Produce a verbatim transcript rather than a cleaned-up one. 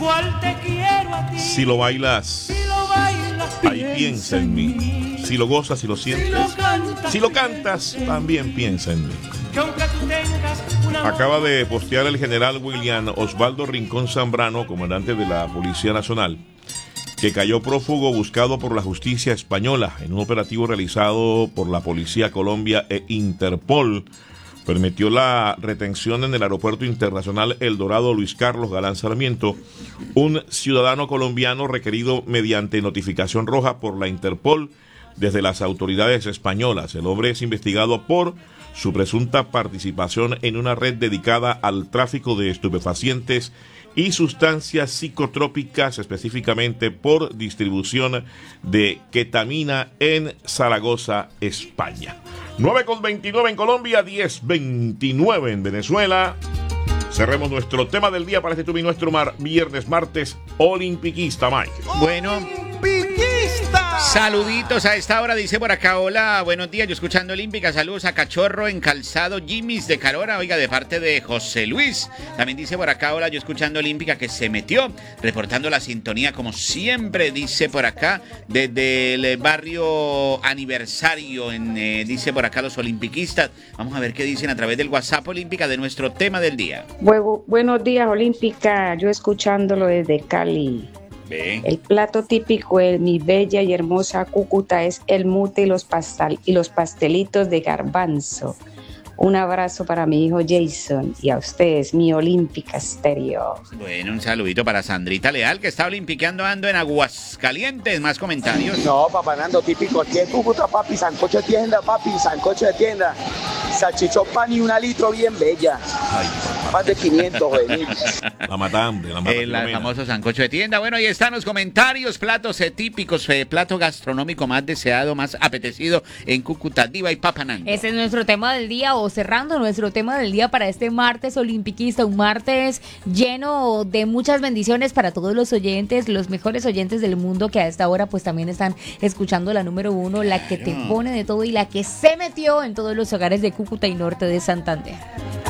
Si lo bailas, ahí piensa en mí. Si lo gozas, si lo sientes, si lo cantas, también piensa en mí. Acaba de postear el general William Osvaldo Rincón Zambrano, comandante de la Policía Nacional, que cayó prófugo buscado por la justicia española en un operativo realizado por la Policía Colombia e Interpol. Permitió la retención en el Aeropuerto Internacional El Dorado Luis Carlos Galán Sarmiento, un ciudadano colombiano requerido mediante notificación roja por la Interpol desde las autoridades españolas. El hombre es investigado por su presunta participación en una red dedicada al tráfico de estupefacientes y sustancias psicotrópicas, específicamente por distribución de ketamina en Zaragoza, España. nueve con veintinueve en Colombia, diez veintinueve en Venezuela. Cerremos nuestro tema del día para este tubi nuestro mar, viernes, martes, olimpiquista, Mike. Bueno, saluditos a esta hora, dice por acá, hola, buenos días, yo escuchando Olímpica, saludos a Cachorro en Calzado Jimmy's de Carora, oiga, de parte de José Luis. También dice por acá, hola, yo escuchando Olímpica, que se metió, reportando la sintonía como siempre, dice por acá, desde el barrio Aniversario, en, eh, dice por acá los olimpiquistas. Vamos a ver qué dicen a través del WhatsApp Olímpica de nuestro tema del día. Bu- buenos días, Olímpica, yo escuchándolo desde Cali. El plato típico de mi bella y hermosa Cúcuta es el mute y los, pastel, y los pastelitos de garbanzo. Un abrazo para mi hijo Jason y a ustedes, mi Olímpica Estéreo. Bueno, un saludito para Sandrita Leal, que está olimpiqueando ando en Aguascalientes. Más comentarios. No, papá Nando, típico aquí en Cúcuta, papi, sancocho de tienda, papi, sancocho de tienda. Salchichón pan y una litro bien bella. Ay, más de quinientos, juvenil. La matambre, la matambre. El famoso sancocho de tienda. Bueno, ahí están los comentarios. Platos eh, típicos, eh, plato gastronómico más deseado, más apetecido en Cúcuta, Diva y Papa Nando. Ese es nuestro tema del día, o cerrando nuestro tema del día para este martes olimpiquista, un martes lleno de muchas bendiciones para todos los oyentes, los mejores oyentes del mundo que a esta hora pues también están escuchando la número uno, la que te pone de todo y la que se metió en todos los hogares de Cúcuta y norte de Santander.